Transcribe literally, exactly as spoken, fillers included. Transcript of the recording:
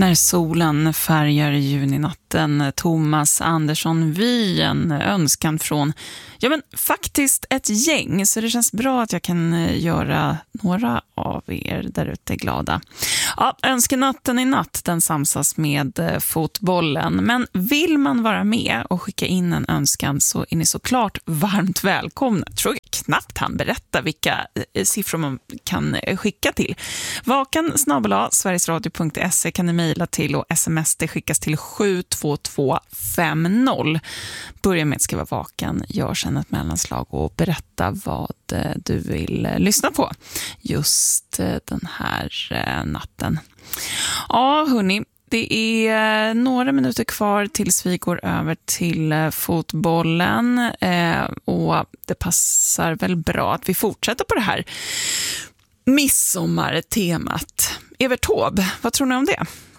När solen färgar juninatten, Thomas Andersson Vi, en önskan från, ja men faktiskt ett gäng, så det känns bra att jag kan göra några av er där ute glada. Ja, önskenatten i natt, den samsas med fotbollen, men vill man vara med och skicka in en önskan så är ni såklart varmt välkomna. Jag tror knappt han berättar vilka siffror man kan skicka till. Vakan snabel-a sverigesradio punkt se kan ni mejla till, och sms det skickas till sju två två fem noll. Börja med att skriva vakan, gör sedan ett mellanslag och berätta vad du vill lyssna på just den här natten. Ja, hörni, det är några minuter kvar tills vi går över till fotbollen, eh, och det passar väl bra att vi fortsätter på det här midsommartemat. Evert Taube, vad tror ni om det?